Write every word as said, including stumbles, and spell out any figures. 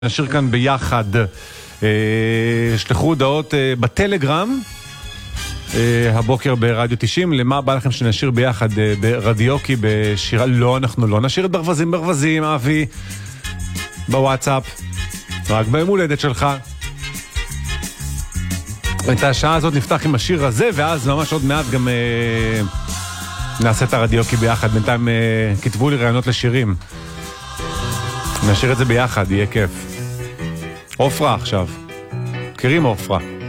נשאיר כאן ביחד, שלחו הודעות בטלגרם הבוקר ברדיו תשעים. למה בא לכם שנשאיר ביחד ברדיוקי בשירה? לא, אנחנו לא נשאיר את ברווזים ברווזים, אבי, בוואטסאפ, רק ביום הולדת שלך. את השעה הזאת נפתח עם השיר הזה, ואז ממש עוד מעט גם נעשה את הרדיוקי ביחד. בינתיים כתבו לי רעיונות לשירים, נשאיר את זה ביחד, יהיה כיף. אופרה עכשיו, מכירים אופרה?